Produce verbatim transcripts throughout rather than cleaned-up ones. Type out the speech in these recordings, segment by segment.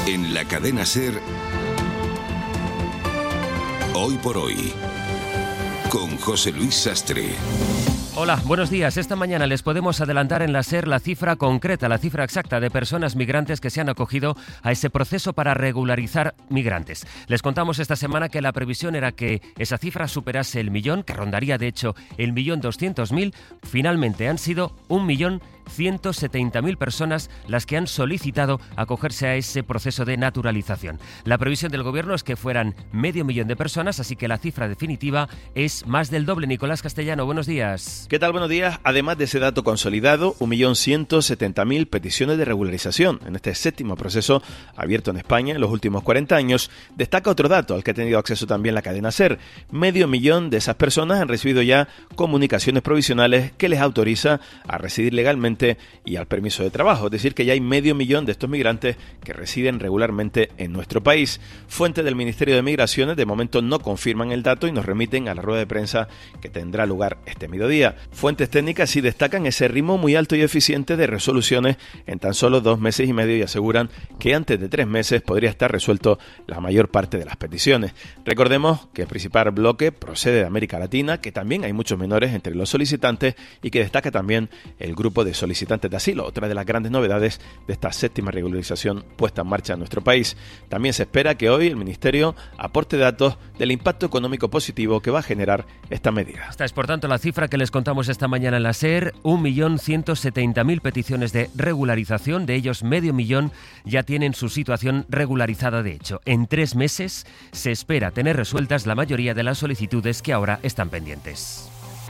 En la cadena SER, Hoy por Hoy, con José Luis Sastre. Hola, buenos días. Esta mañana les podemos adelantar en la SER la cifra concreta, la cifra exacta de personas migrantes que se han acogido a ese proceso para regularizar migrantes. Les contamos esta semana que la previsión era que esa cifra superase el millón, que rondaría de hecho el millón doscientos mil. Finalmente han sido un millón ciento setenta mil personas las que han solicitado acogerse a ese proceso de naturalización. La previsión del gobierno es que fueran medio millón de personas, así que la cifra definitiva es más del doble. Nicolás Castellano, buenos días. ¿Qué tal? Buenos días. Además de ese dato consolidado, un millón ciento setenta mil peticiones de regularización en este séptimo proceso abierto en España en los últimos cuarenta años. Destaca otro dato al que ha tenido acceso también la cadena SER. Medio millón de esas personas han recibido ya comunicaciones provisionales que les autoriza a residir legalmente y al permiso de trabajo, es decir, que ya hay medio millón de estos migrantes que residen regularmente en nuestro país. Fuentes del Ministerio de Migraciones de momento no confirman el dato y nos remiten a la rueda de prensa que tendrá lugar este mediodía. Fuentes técnicas sí destacan ese ritmo muy alto y eficiente de resoluciones en tan solo dos meses y medio y aseguran que antes de tres meses podría estar resuelto la mayor parte de las peticiones. Recordemos que el principal bloque procede de América Latina, que también hay muchos menores entre los solicitantes y que destaca también el grupo de solicitantes de asilo, otra de las grandes novedades de esta séptima regularización puesta en marcha en nuestro país. También se espera que hoy el Ministerio aporte datos del impacto económico positivo que va a generar esta medida. Esta es, por tanto, la cifra que les contamos esta mañana en la SER, un millón ciento setenta mil peticiones de regularización, de ellos medio millón ya tienen su situación regularizada de hecho. En tres meses se espera tener resueltas la mayoría de las solicitudes que ahora están pendientes.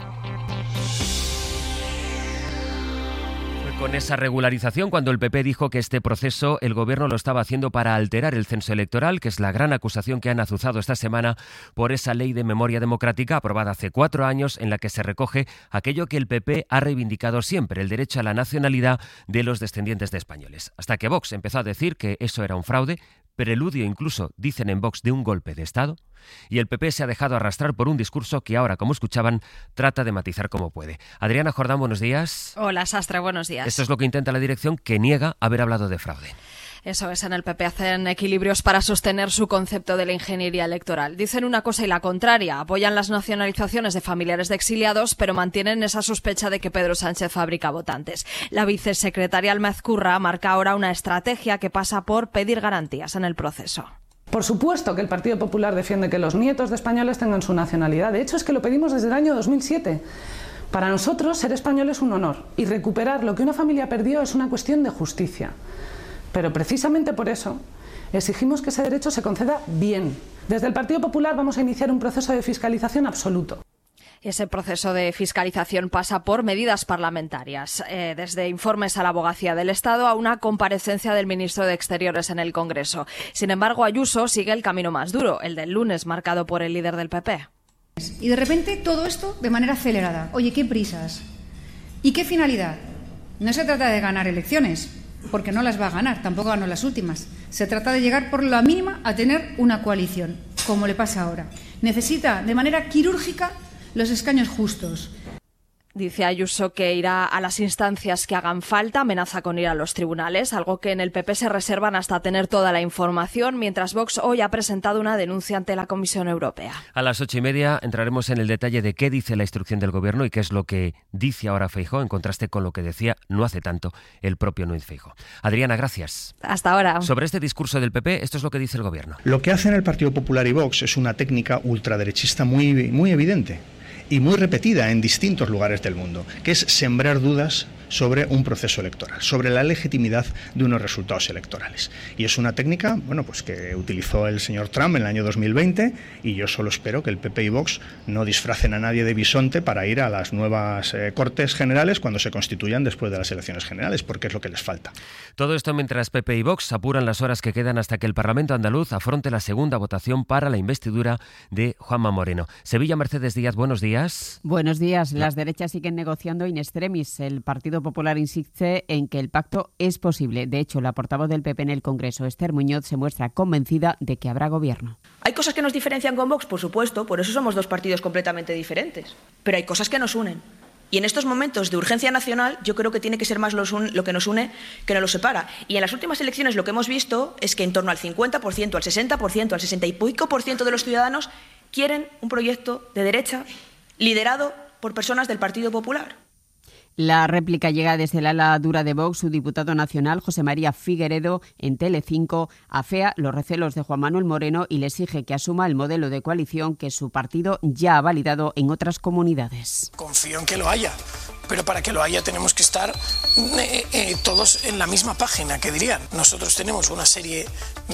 Con esa regularización, cuando el P P dijo que este proceso el gobierno lo estaba haciendo para alterar el censo electoral, que es la gran acusación que han azuzado esta semana por esa ley de memoria democrática aprobada hace cuatro años en la que se recoge aquello que el P P ha reivindicado siempre, el derecho a la nacionalidad de los descendientes de españoles. Hasta que Vox empezó a decir que eso era un fraude, preludio incluso, dicen en Vox, de un golpe de Estado, y el P P se ha dejado arrastrar por un discurso que ahora, como escuchaban, trata de matizar como puede. Adriana Jordán, buenos días. Hola, Sastre, buenos días. Esto es lo que intenta la dirección, que niega haber hablado de fraude. Eso es, en el P P hacen equilibrios para sostener su concepto de la ingeniería electoral. Dicen una cosa y la contraria. Apoyan las nacionalizaciones de familiares de exiliados, pero mantienen esa sospecha de que Pedro Sánchez fabrica votantes. La vicesecretaria Alma Ezcurra marca ahora una estrategia que pasa por pedir garantías en el proceso. Por supuesto que el Partido Popular defiende que los nietos de españoles tengan su nacionalidad. De hecho, es que lo pedimos desde el año dos mil siete. Para nosotros, ser español es un honor y recuperar lo que una familia perdió es una cuestión de justicia. Pero precisamente por eso exigimos que ese derecho se conceda bien. Desde el Partido Popular vamos a iniciar un proceso de fiscalización absoluto. Ese proceso de fiscalización pasa por medidas parlamentarias, eh, desde informes a la Abogacía del Estado a una comparecencia del ministro de Exteriores en el Congreso. Sin embargo, Ayuso sigue el camino más duro, el del lunes, marcado por el líder del P P. Y de repente todo esto de manera acelerada. Oye, ¿qué prisas? ¿Y qué finalidad? No se trata de ganar elecciones, porque no las va a ganar, tampoco ganó las últimas. Se trata de llegar por la mínima a tener una coalición, como le pasa ahora. Necesita de manera quirúrgica los escaños justos. Dice Ayuso que irá a las instancias que hagan falta, amenaza con ir a los tribunales, algo que en el P P se reservan hasta tener toda la información, mientras Vox hoy ha presentado una denuncia ante la Comisión Europea. A las ocho y media entraremos en el detalle de qué dice la instrucción del Gobierno y qué es lo que dice ahora Feijóo, en contraste con lo que decía no hace tanto el propio Núñez Feijóo. Adriana, gracias. Hasta ahora. Sobre este discurso del P P, esto es lo que dice el Gobierno. Lo que hacen el Partido Popular y Vox es una técnica ultraderechista muy, muy evidente y muy repetida en distintos lugares del mundo, que es sembrar dudas sobre un proceso electoral, sobre la legitimidad de unos resultados electorales. Y es una técnica, bueno, pues que utilizó el señor Trump en el año dos mil veinte, y yo solo espero que el P P y Vox no disfracen a nadie de bisonte para ir a las nuevas eh, Cortes Generales cuando se constituyan después de las elecciones generales, porque es lo que les falta. Todo esto mientras P P y Vox apuran las horas que quedan hasta que el Parlamento andaluz afronte la segunda votación para la investidura de Juanma Moreno. Sevilla, Mercedes Díaz, buenos días. Buenos días. Las derechas siguen negociando in extremis. El Partido Popular insiste en que el pacto es posible. De hecho, la portavoz del P P en el Congreso, Esther Muñoz, se muestra convencida de que habrá gobierno. ¿Hay cosas que nos diferencian con Vox? Por supuesto, por eso somos dos partidos completamente diferentes. Pero hay cosas que nos unen. Y en estos momentos de urgencia nacional yo creo que tiene que ser más lo que nos une que no lo separa. Y en las últimas elecciones lo que hemos visto es que en torno al cincuenta por ciento, al sesenta por ciento, al sesenta y pico por ciento de los ciudadanos quieren un proyecto de derecha liderado por personas del Partido Popular. La réplica llega desde el ala dura de Vox. Su diputado nacional, José María Figueredo, en Telecinco, afea los recelos de Juan Manuel Moreno y le exige que asuma el modelo de coalición que su partido ya ha validado en otras comunidades. Confío en que lo haya, pero para que lo haya tenemos que estar eh, eh, todos en la misma página, que dirían. Nosotros tenemos una serie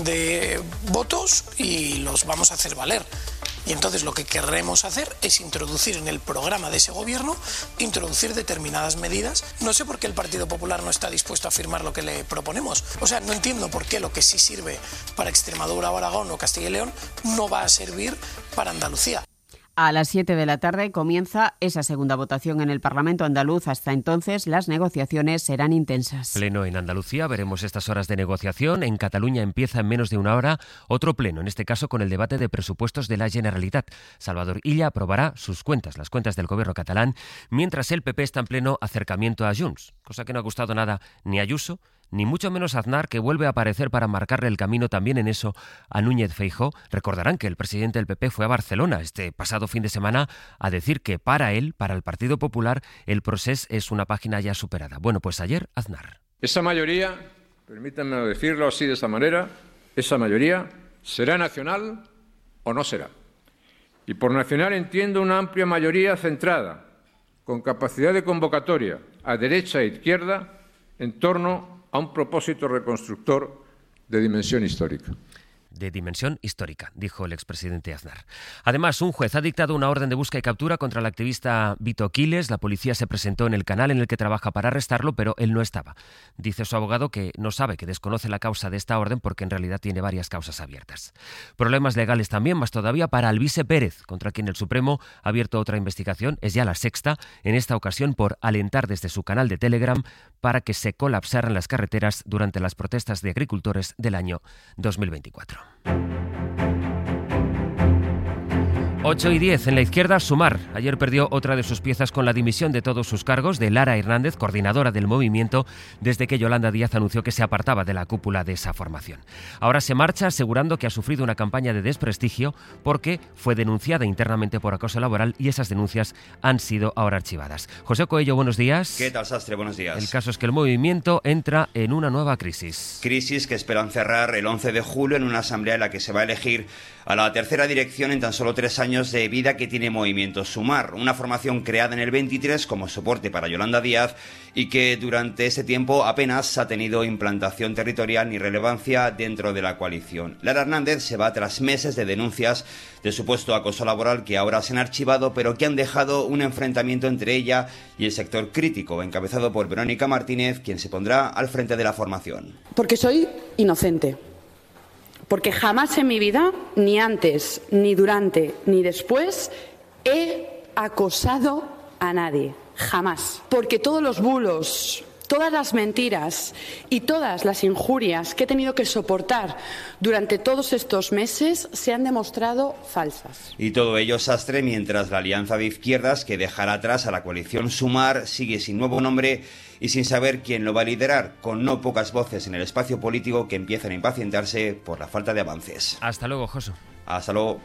de votos y los vamos a hacer valer. Y entonces lo que querremos hacer es introducir en el programa de ese gobierno, introducir determinadas medidas. No sé por qué el Partido Popular no está dispuesto a firmar lo que le proponemos. O sea, no entiendo por qué lo que sí sirve para Extremadura o Aragón o Castilla y León no va a servir para Andalucía. A las siete de la tarde comienza esa segunda votación en el Parlamento andaluz. Hasta entonces, las negociaciones serán intensas. Pleno en Andalucía, veremos estas horas de negociación. En Cataluña empieza en menos de una hora otro pleno, en este caso con el debate de presupuestos de la Generalitat. Salvador Illa aprobará sus cuentas, las cuentas del gobierno catalán, mientras el P P está en pleno acercamiento a Junts, cosa que no ha gustado nada ni a Ayuso, ni mucho menos a Aznar, que vuelve a aparecer para marcarle el camino también en eso a Núñez Feijóo. Recordarán que el presidente del P P fue a Barcelona este pasado fin de semana a decir que para él, para el Partido Popular, el procés es una página ya superada. Bueno, pues ayer Aznar. Esa mayoría, permítanme decirlo así de esa manera, esa mayoría será nacional o no será. Y por nacional entiendo una amplia mayoría centrada, con capacidad de convocatoria a derecha e izquierda, en torno a un propósito reconstructor de dimensión histórica. De dimensión histórica, dijo el expresidente Aznar. Además, un juez ha dictado una orden de busca y captura contra el activista Vito Quiles. La policía se presentó en el canal en el que trabaja para arrestarlo, pero él no estaba. Dice su abogado que no sabe, que desconoce la causa de esta orden porque en realidad tiene varias causas abiertas. Problemas legales también, más todavía para Alvise Pérez, contra quien el Supremo ha abierto otra investigación. Es ya la sexta, en esta ocasión por alentar desde su canal de Telegram para que se colapsaran las carreteras durante las protestas de agricultores del año dos mil veinticuatro. ocho y diez. En la izquierda, Sumar. Ayer perdió otra de sus piezas con la dimisión de todos sus cargos de Lara Hernández, coordinadora del movimiento, desde que Yolanda Díaz anunció que se apartaba de la cúpula de esa formación. Ahora se marcha asegurando que ha sufrido una campaña de desprestigio porque fue denunciada internamente por acoso laboral y esas denuncias han sido ahora archivadas. José Coello, buenos días. ¿Qué tal, Sastre? Buenos días. El caso es que el movimiento entra en una nueva crisis. Crisis que esperan cerrar el once de julio en una asamblea en la que se va a elegir a la tercera dirección en tan solo tres años de vida que tiene Movimiento Sumar, una formación creada en el veintitrés como soporte para Yolanda Díaz y que durante ese tiempo apenas ha tenido implantación territorial ni relevancia dentro de la coalición. Lara Hernández se va tras meses de denuncias de supuesto acoso laboral que ahora se han archivado, pero que han dejado un enfrentamiento entre ella y el sector crítico, encabezado por Verónica Martínez, quien se pondrá al frente de la formación. Porque soy inocente. Porque jamás en mi vida, ni antes, ni durante, ni después, he acosado a nadie. Jamás. Porque todos los bulos, todas las mentiras y todas las injurias que he tenido que soportar durante todos estos meses se han demostrado falsas. Y todo ello, Sastre, mientras la alianza de izquierdas que dejará atrás a la coalición Sumar sigue sin nuevo nombre y sin saber quién lo va a liderar, con no pocas voces en el espacio político que empiezan a impacientarse por la falta de avances. Hasta luego, Josu. Hasta luego.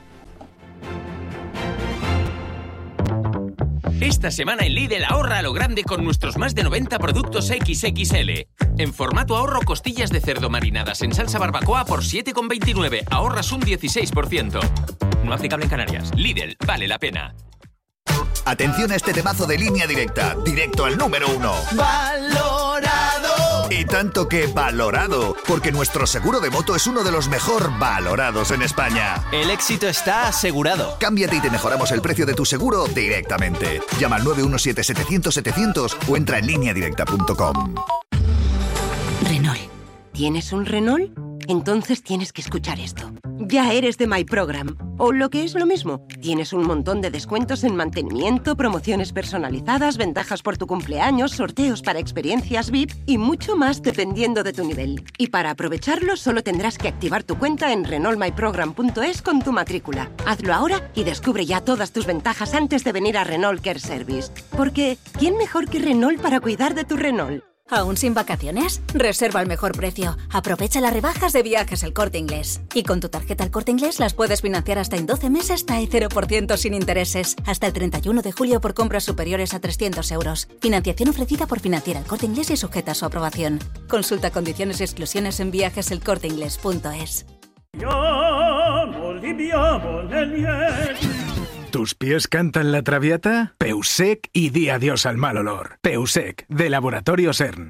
Esta semana en Lidl ahorra a lo grande con nuestros más de noventa productos equis equis ele. En formato ahorro, costillas de cerdo marinadas en salsa barbacoa por siete con veintinueve. Ahorras un dieciséis por ciento. No aplicable en Canarias. Lidl, vale la pena. Atención a este temazo de Línea Directa, directo al número uno. ¡Valorado! Y tanto que valorado, porque nuestro seguro de moto es uno de los mejor valorados en España. El éxito está asegurado. Cámbiate y te mejoramos el precio de tu seguro directamente. Llama al nueve uno siete, setecientos, setecientos o entra en línea directa punto com. Renault. ¿Tienes un Renault? Entonces tienes que escuchar esto. ya eres de My Program. O lo que es lo mismo, tienes un montón de descuentos en mantenimiento, promociones personalizadas, ventajas por tu cumpleaños, sorteos para experiencias V I P y mucho más dependiendo de tu nivel. Y para aprovecharlo solo tendrás que activar tu cuenta en Renault My Program punto es con tu matrícula. Hazlo ahora y descubre ya todas tus ventajas antes de venir a Renault Care Service. Porque, ¿quién mejor que Renault para cuidar de tu Renault? ¿Aún sin vacaciones? Reserva al mejor precio. Aprovecha las rebajas de Viajes El Corte Inglés. Y con tu tarjeta El Corte Inglés las puedes financiar hasta en doce meses TAE cero por ciento sin intereses. Hasta el treinta y uno de julio por compras superiores a trescientos euros. Financiación ofrecida por Financiera El Corte Inglés y sujeta a su aprobación. Consulta condiciones y exclusiones en viajes el corte inglés punto es. ¿Tus pies cantan la traviata? Peusec y di adiós al mal olor. Peusec, de Laboratorio SERN.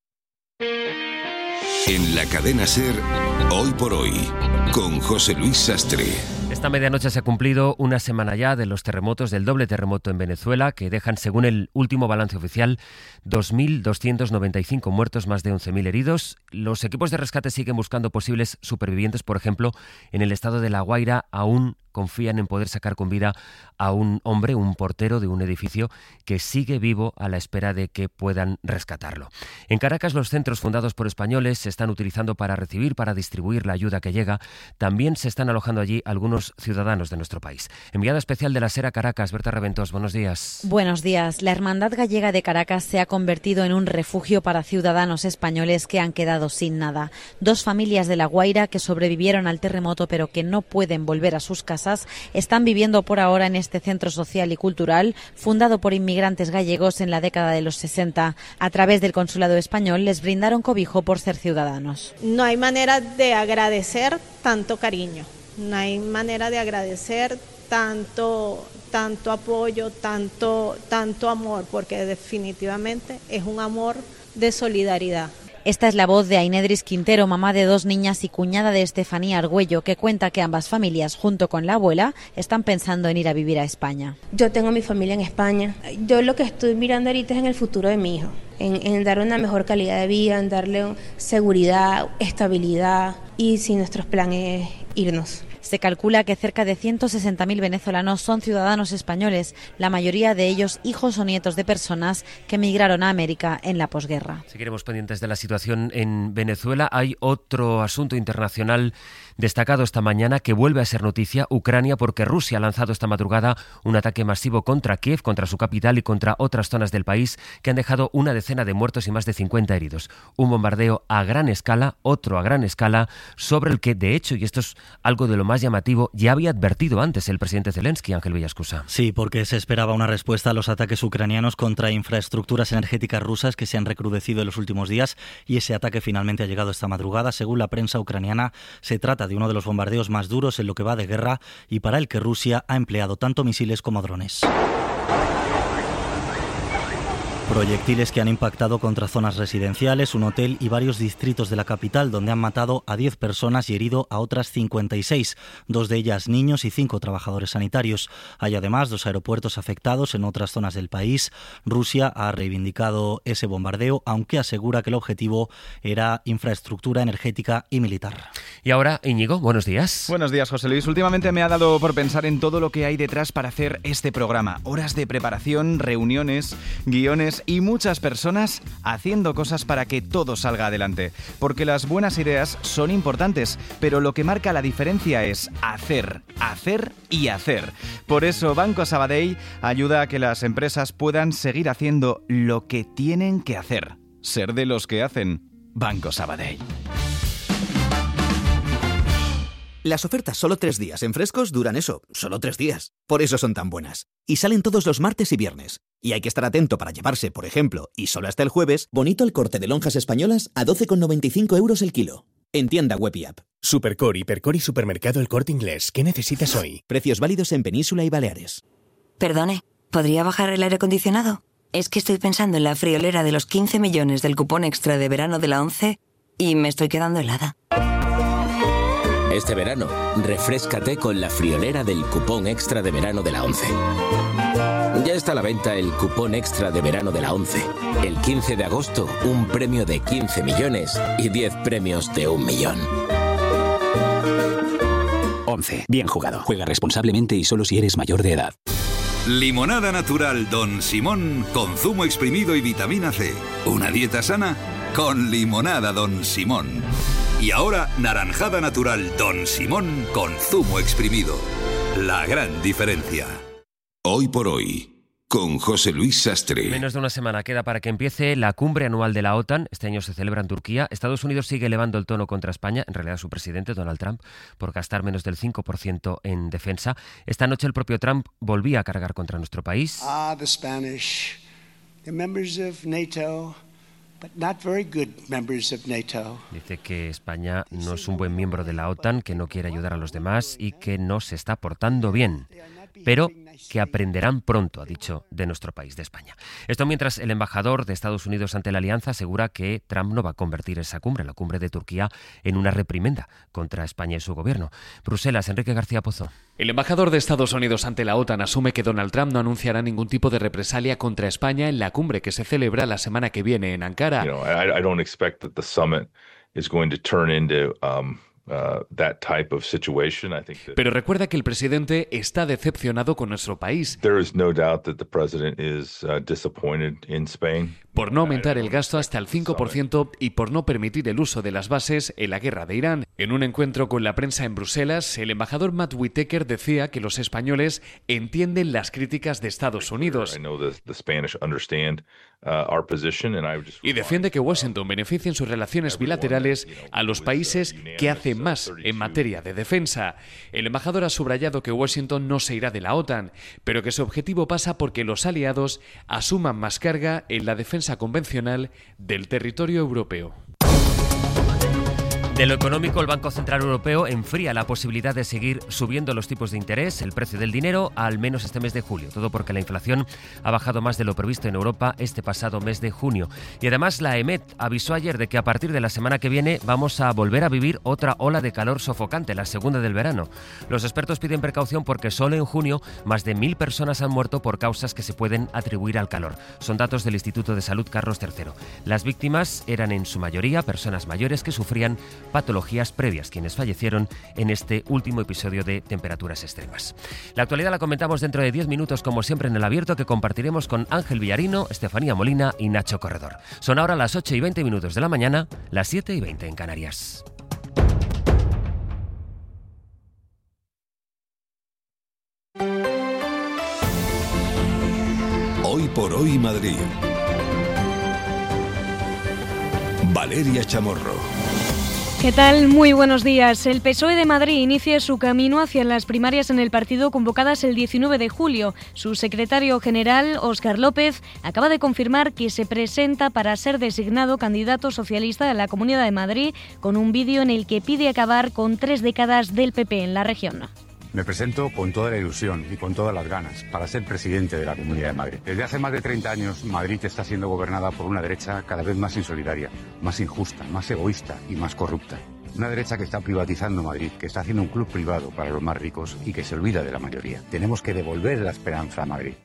En la cadena SER, Hoy por Hoy, con José Luis Sastre. Esta medianoche se ha cumplido una semana ya de los terremotos, del doble terremoto en Venezuela, que dejan, según el último balance oficial, dos mil doscientos noventa y cinco muertos, más de once mil heridos. Los equipos de rescate siguen buscando posibles supervivientes. Por ejemplo, en el estado de La Guaira aún confían en poder sacar con vida a un hombre, un portero de un edificio que sigue vivo a la espera de que puedan rescatarlo. En Caracas, los centros fundados por españoles se están utilizando para recibir, para distribuir la ayuda que llega. También se están alojando allí algunos ciudadanos de nuestro país. Enviada especial de la SER a Caracas, Berta Reventós, buenos días. Buenos días. La Hermandad Gallega de Caracas se ha convertido en un refugio para ciudadanos españoles que han quedado sin nada. Dos familias de La Guaira que sobrevivieron al terremoto pero que no pueden volver a sus casas están viviendo por ahora en este centro social y cultural fundado por inmigrantes gallegos en la década de los sesenta. A través del consulado español les brindaron cobijo por ser ciudadanos. No hay manera de agradecer tanto cariño, no hay manera de agradecer tanto, tanto apoyo, tanto, tanto amor, porque definitivamente es un amor de solidaridad. Esta es la voz de Ainedris Quintero, mamá de dos niñas y cuñada de Estefanía Argüello, que cuenta que ambas familias, junto con la abuela, están pensando en ir a vivir a España. Yo tengo mi familia en España. Yo lo que estoy mirando ahorita es en el futuro de mi hijo, en, en darle una mejor calidad de vida, en darle seguridad, estabilidad, y si nuestros planes es irnos. Se calcula que cerca de ciento sesenta mil venezolanos son ciudadanos españoles, la mayoría de ellos hijos o nietos de personas que emigraron a América en la posguerra. Seguiremos pendientes de la situación en Venezuela. Hay otro asunto internacional destacado esta mañana que vuelve a ser noticia: Ucrania, porque Rusia ha lanzado esta madrugada un ataque masivo contra Kiev, contra su capital y contra otras zonas del país, que han dejado una decena de muertos y más de cincuenta heridos. Un bombardeo a gran escala, otro a gran escala, sobre el que, de hecho, y esto es algo de lo más llamativo, ya había advertido antes el presidente Zelensky, Ángel Villascusa. Sí, porque se esperaba una respuesta a los ataques ucranianos contra infraestructuras energéticas rusas que se han recrudecido en los últimos días, y ese ataque finalmente ha llegado esta madrugada. Según la prensa ucraniana, se trata de uno de los bombardeos más duros en lo que va de guerra y para el que Rusia ha empleado tanto misiles como drones. Proyectiles que han impactado contra zonas residenciales, un hotel y varios distritos de la capital, donde han matado a diez personas y herido a otras cincuenta y seis, dos de ellas niños y cinco trabajadores sanitarios. Hay además dos aeropuertos afectados en otras zonas del país. Rusia ha reivindicado ese bombardeo, aunque asegura que el objetivo era infraestructura energética y militar. Y ahora, Íñigo, buenos días. Buenos días, José Luis. Últimamente me ha dado por pensar en todo lo que hay detrás para hacer este programa. Horas de preparación, reuniones, guiones y muchas personas haciendo cosas para que todo salga adelante. Porque las buenas ideas son importantes, pero lo que marca la diferencia es hacer, hacer y hacer. Por eso Banco Sabadell ayuda a que las empresas puedan seguir haciendo lo que tienen que hacer. Ser de los que hacen. Banco Sabadell. Las ofertas solo tres días en Frescos duran eso, solo tres días. Por eso son tan buenas. Y salen todos los martes y viernes. Y hay que estar atento para llevarse, por ejemplo, y solo hasta el jueves, bonito el corte de lonjas españolas a doce con noventa y cinco euros el kilo. En tienda web y app. Supercor, Hipercor y Supermercado El Corte Inglés. ¿Qué necesitas hoy? Precios válidos en Península y Baleares. Perdone, ¿podría bajar el aire acondicionado? Es que estoy pensando en la friolera de los quince millones del cupón extra de verano de la ONCE y me estoy quedando helada. Este verano, refréscate con la friolera del cupón extra de verano de la ONCE. Ya está a la venta el cupón extra de verano de la ONCE. El quince de agosto, un premio de quince millones y diez premios de un millón. once. Bien jugado. Juega responsablemente y solo si eres mayor de edad. Limonada natural Don Simón con zumo exprimido y vitamina C. Una dieta sana con limonada Don Simón. Y ahora naranjada natural Don Simón con zumo exprimido. La gran diferencia. Hoy por hoy, con José Luis Sastre. Menos de una semana queda para que empiece la cumbre anual de la OTAN. Este año se celebra en Turquía. Estados Unidos sigue elevando el tono contra España, en realidad su presidente, Donald Trump, por gastar menos del cinco por ciento en defensa. Esta noche el propio Trump volvía a cargar contra nuestro país. Ah, the Spanish, the members of NATO, but not very good members of NATO. Dice que España no es un buen miembro de la OTAN, que no quiere ayudar a los demás y que no se está portando bien. Pero que aprenderán pronto, ha dicho, de nuestro país, de España. Esto mientras el embajador de Estados Unidos ante la alianza asegura que Trump no va a convertir esa cumbre, la cumbre de Turquía, en una reprimenda contra España y su gobierno. Bruselas, Enrique García Pozo. El embajador de Estados Unidos ante la OTAN asume que Donald Trump no anunciará ningún tipo de represalia contra España en la cumbre que se celebra la semana que viene en Ankara. You know, I, I don't expect that the summit is going to turn into um... Uh, that type of situation. I think that Pero recuerda que el presidente está decepcionado con nuestro país. There is no doubt that the president is uh, disappointed in Spain. Por no aumentar el gasto hasta el cinco por ciento y por no permitir el uso de las bases en la guerra de Irán. En un encuentro con la prensa en Bruselas, el embajador Matt Whitaker decía que los españoles entienden las críticas de Estados Unidos. Y defiende que Washington beneficie en sus relaciones bilaterales a los países que hacen más en materia de defensa. El embajador ha subrayado que Washington no se irá de la OTAN, pero que su objetivo pasa porque los aliados asuman más carga en la defensa convencional del territorio europeo. De lo económico, el Banco Central Europeo enfría la posibilidad de seguir subiendo los tipos de interés, el precio del dinero, al menos este mes de julio. Todo porque la inflación ha bajado más de lo previsto en Europa este pasado mes de junio. Y además la E M E T avisó ayer de que a partir de la semana que viene vamos a volver a vivir otra ola de calor sofocante, la segunda del verano. Los expertos piden precaución porque solo en junio más de mil personas han muerto por causas que se pueden atribuir al calor. Son datos del Instituto de Salud Carlos tercero. Las víctimas eran en su mayoría personas mayores que sufrían patologías previas, quienes fallecieron en este último episodio de temperaturas extremas. La actualidad la comentamos dentro de diez minutos, como siempre en El Abierto, que compartiremos con Ángel Villarino, Estefanía Molina y Nacho Corredor. Son ahora las ocho y veinte minutos de la mañana, las siete y veinte en Canarias. Hoy por hoy Madrid. Valeria Chamorro. ¿Qué tal? Muy buenos días. El P S O E de Madrid inicia su camino hacia las primarias en el partido convocadas el diecinueve de julio. Su secretario general, Óscar López, acaba de confirmar que se presenta para ser designado candidato socialista de la Comunidad de Madrid, con un vídeo en el que pide acabar con tres décadas del P P en la región. Me presento con toda la ilusión y con todas las ganas para ser presidente de la Comunidad de Madrid. Desde hace más de treinta años, Madrid está siendo gobernada por una derecha cada vez más insolidaria, más injusta, más egoísta y más corrupta. Una derecha que está privatizando Madrid, que está haciendo un club privado para los más ricos y que se olvida de la mayoría. Tenemos que devolver la esperanza a Madrid.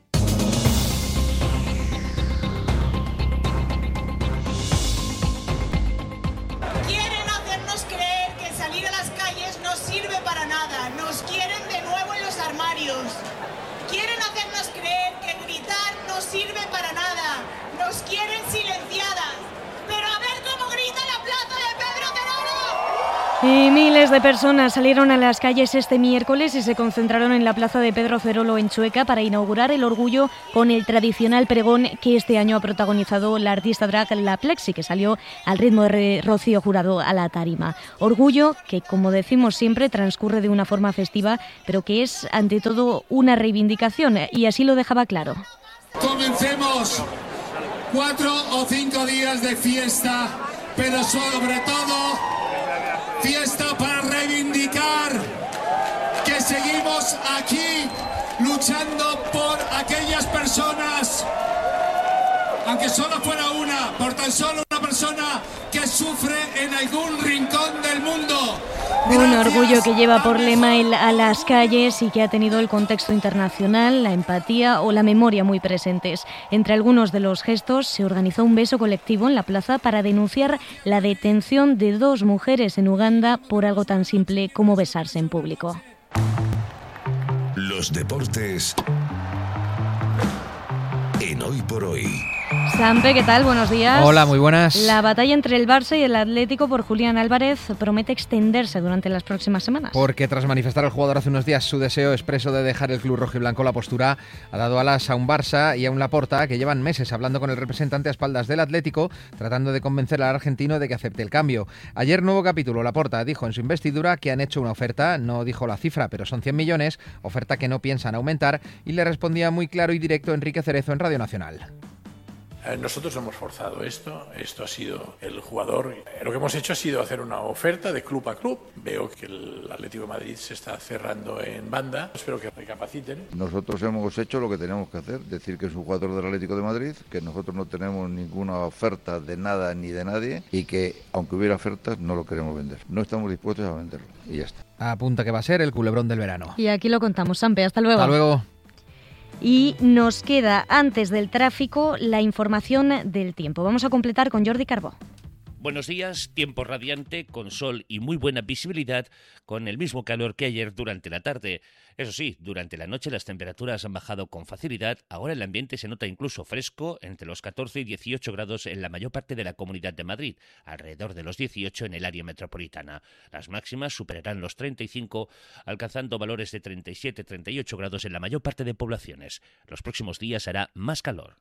Quieren hacernos creer que salir a las calles no sirve para nada. Nos quieren de nuevo en los armarios. Quieren hacernos creer que gritar no sirve para nada. Nos quieren silenciadas. Pero a ver cómo grita la plaza de Pedro Cerolo. Y miles de personas salieron a las calles este miércoles y se concentraron en la plaza de Pedro Cerolo en Chueca para inaugurar el Orgullo con el tradicional pregón que este año ha protagonizado la artista drag La Plexi, que salió al ritmo de Rocío Jurado a la tarima. Orgullo que, como decimos siempre, transcurre de una forma festiva, pero que es ante todo una reivindicación, y así lo dejaba claro. Comencemos cuatro o cinco días de fiesta, pero sobre todo fiesta para reivindicar que seguimos aquí luchando por aquellas personas, aunque solo fuera una, por tan solo una persona que sufre en algún rincón del mundo. Un orgullo que lleva por lema el a las calles y que ha tenido el contexto internacional, la empatía o la memoria muy presentes. Entre algunos de los gestos se organizó un beso colectivo en la plaza para denunciar la detención de dos mujeres en Uganda por algo tan simple como besarse en público. Los deportes en Hoy por Hoy. Sampe, ¿qué tal? Buenos días. Hola, muy buenas. La batalla entre el Barça y el Atlético por Julián Álvarez promete extenderse durante las próximas semanas. Porque tras manifestar el jugador hace unos días su deseo expreso de dejar el club rojiblanco, la postura ha dado alas a un Barça y a un Laporta que llevan meses hablando con el representante a espaldas del Atlético, tratando de convencer al argentino de que acepte el cambio. Ayer, nuevo capítulo. Laporta dijo en su investidura que han hecho una oferta, no dijo la cifra, pero son cien millones, oferta que no piensan aumentar, y le respondía muy claro y directo Enrique Cerezo en Radio Nacional. Nosotros hemos forzado esto, esto ha sido el jugador. Lo que hemos hecho ha sido hacer una oferta de club a club. Veo que el Atlético de Madrid se está cerrando en banda. Espero que recapaciten. Nosotros hemos hecho lo que teníamos que hacer, decir que es un jugador del Atlético de Madrid, que nosotros no tenemos ninguna oferta de nada ni de nadie y que, aunque hubiera ofertas, no lo queremos vender. No estamos dispuestos a venderlo y ya está. Apunta que va a ser el culebrón del verano. Y aquí lo contamos, Sampe. Hasta luego. Hasta luego. Y nos queda, antes del tráfico, la información del tiempo. Vamos a completar con Jordi Carbó. Buenos días, tiempo radiante, con sol y muy buena visibilidad, con el mismo calor que ayer durante la tarde. Eso sí, durante la noche las temperaturas han bajado con facilidad. Ahora el ambiente se nota incluso fresco, entre los catorce y dieciocho grados en la mayor parte de la Comunidad de Madrid, alrededor de los dieciocho en el área metropolitana. Las máximas superarán los treinta y cinco, alcanzando valores de treinta y siete a treinta y ocho grados en la mayor parte de poblaciones. Los próximos días hará más calor.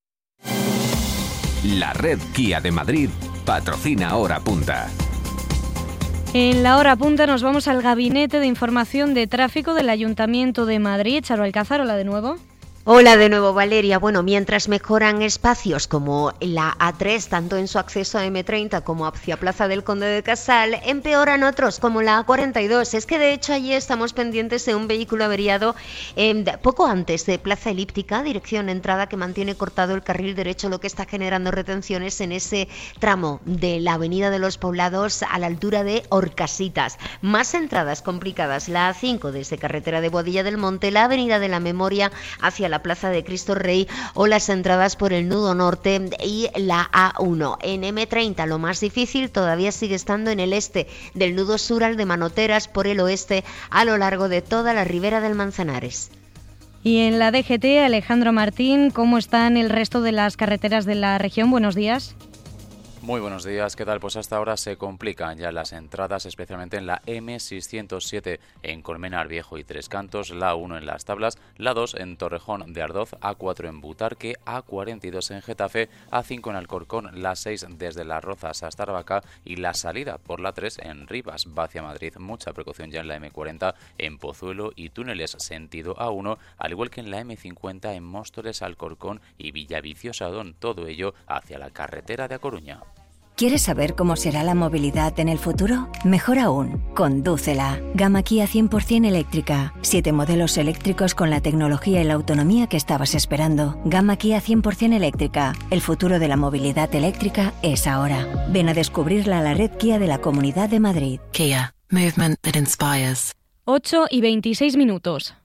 La red Kia de Madrid patrocina Hora Punta. En la Hora Punta nos vamos al Gabinete de Información de Tráfico del Ayuntamiento de Madrid. Charo Alcázar, hola de nuevo. Hola de nuevo, Valeria. Bueno, mientras mejoran espacios como la A tres, tanto en su acceso a eme treinta como hacia Plaza del Conde de Casal, empeoran otros como la A cuarenta y dos. Es que de hecho allí estamos pendientes de un vehículo averiado eh, poco antes de Plaza Elíptica, dirección entrada, que mantiene cortado el carril derecho, lo que está generando retenciones en ese tramo de la Avenida de los Poblados a la altura de Orcasitas. Más entradas complicadas, la A cinco desde carretera de Boadilla del Monte, la Avenida de la Memoria hacia la la Plaza de Cristo Rey, o las entradas por el nudo norte y la A uno. En eme treinta lo más difícil todavía sigue estando en el este del nudo sur al de Manoteras, por el oeste a lo largo de toda la ribera del Manzanares. Y en la D G T, Alejandro Martín, ¿cómo están el resto de las carreteras de la región? Buenos días. Muy buenos días, ¿qué tal? Pues hasta ahora se complican ya las entradas, especialmente en la eme seiscientos siete en Colmenar Viejo y Tres Cantos, la A uno en Las Tablas, la dos en Torrejón de Ardoz, A cuatro en Butarque, A cuarenta y dos en Getafe, A cinco en Alcorcón, la seis desde Las Rozas hasta Arbaca y la salida por la tres en Rivas, va hacia Madrid. Mucha precaución ya en la eme cuarenta en Pozuelo y túneles sentido A uno, al igual que en la eme cincuenta en Móstoles, Alcorcón y Villaviciosa Adón, todo ello hacia la carretera de A Coruña. ¿Quieres saber cómo será la movilidad en el futuro? Mejor aún, condúcela. Gama Kia cien por ciento eléctrica. Siete modelos eléctricos con la tecnología y la autonomía que estabas esperando. Gama Kia cien por ciento eléctrica. El futuro de la movilidad eléctrica es ahora. Ven a descubrirla a la red Kia de la Comunidad de Madrid. Kia. Movement that inspires. ocho y veintiséis minutos.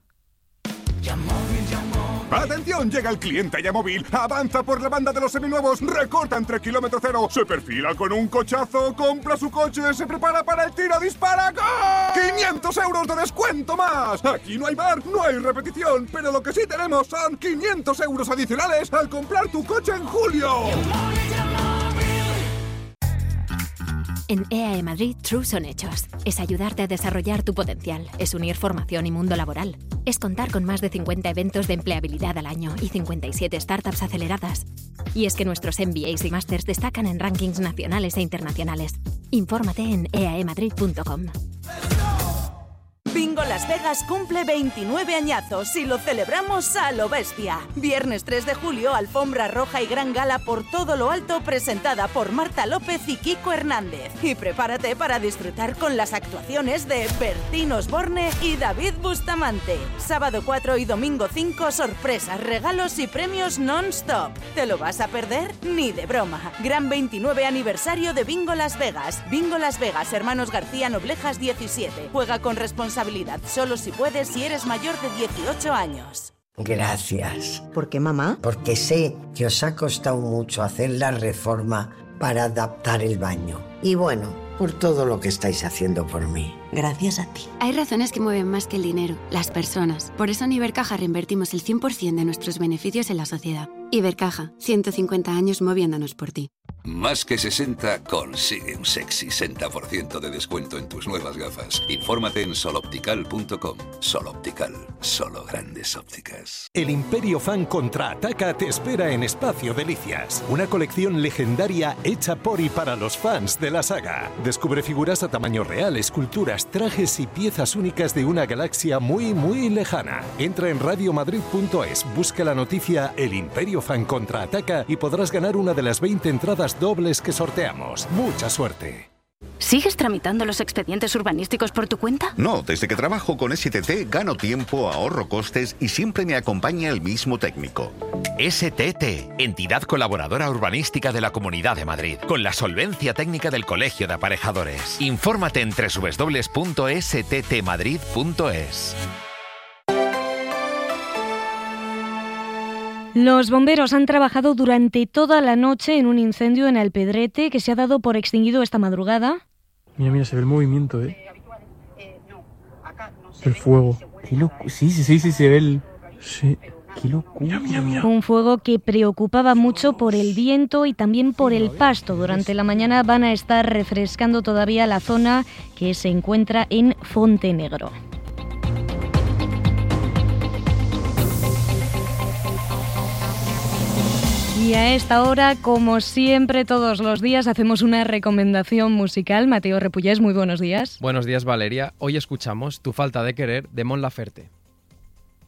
¡Atención! Llega el cliente Yamóvil, avanza por la banda de los seminuevos, recorta entre kilómetro cero, se perfila con un cochazo, compra su coche, se prepara para el tiro, dispara, ¡gol! ¡quinientos euros de descuento más! Aquí no hay bar, no hay repetición, pero lo que sí tenemos son quinientos euros adicionales al comprar tu coche en julio. En E A E Madrid, True son hechos. Es ayudarte a desarrollar tu potencial. Es unir formación y mundo laboral. Es contar con más de cincuenta eventos de empleabilidad al año y cincuenta y siete startups aceleradas. Y es que nuestros M B As y Masters destacan en rankings nacionales e internacionales. Infórmate en e a e madrid punto com. Bingo Las Vegas cumple veintinueve añazos y lo celebramos a lo bestia. Viernes tres de julio, alfombra roja y gran gala por todo lo alto, presentada por Marta López y Kiko Hernández. Y prepárate para disfrutar con las actuaciones de Bertín Osborne y David Bustamante. Sábado cuatro y domingo cinco, sorpresas, regalos y premios non-stop. ¿Te lo vas a perder? Ni de broma. Gran veintinueve aniversario de Bingo Las Vegas. Bingo Las Vegas, Hermanos García Noblejas diecisiete. Juega con responsabilidad. Solo si puedes, si eres mayor de dieciocho años. Gracias. ¿Por qué, mamá? Porque sé que os ha costado mucho hacer la reforma para adaptar el baño. Y bueno, por todo lo que estáis haciendo por mí. Gracias a ti. Hay razones que mueven más que el dinero, las personas. Por eso en Ibercaja reinvertimos el cien por ciento de nuestros beneficios en la sociedad. Ibercaja, ciento cincuenta años moviéndonos por ti. Más que sesenta consigue un sexy sesenta por ciento de descuento en tus nuevas gafas. Infórmate en soloptical punto com. Soloptical, solo grandes ópticas. El Imperio Fan contraataca te espera en Espacio Delicias. Una colección legendaria hecha por y para los fans de la saga. Descubre figuras a tamaño real, esculturas, trajes y piezas únicas de una galaxia muy, muy lejana. Entra en radio madrid punto es, busca la noticia El Imperio Fan contraataca y podrás ganar una de las veinte entradas dobles que sorteamos. Mucha suerte. ¿Sigues tramitando los expedientes urbanísticos por tu cuenta? No, desde que trabajo con S T T gano tiempo, ahorro costes y siempre me acompaña el mismo técnico. S T T, entidad colaboradora urbanística de la Comunidad de Madrid, con la solvencia técnica del Colegio de Aparejadores. Infórmate en doble u doble u doble u punto s t t madrid punto es. Los bomberos han trabajado durante toda la noche en un incendio en Alpedrete que se ha dado por extinguido esta madrugada. Mira, mira, se ve el movimiento, ¿eh? El fuego. Qué loco. Sí, sí, sí, sí, se ve el... Sí. Qué locura. Mira, mira, mira. Un fuego que preocupaba mucho por el viento y también por el pasto. Durante la mañana van a estar refrescando todavía la zona que se encuentra en Fontenegro. Y a esta hora, como siempre, todos los días, hacemos una recomendación musical. Mateo Repullés, muy buenos días. Buenos días, Valeria. Hoy escuchamos Tu falta de querer, de Mon Laferte.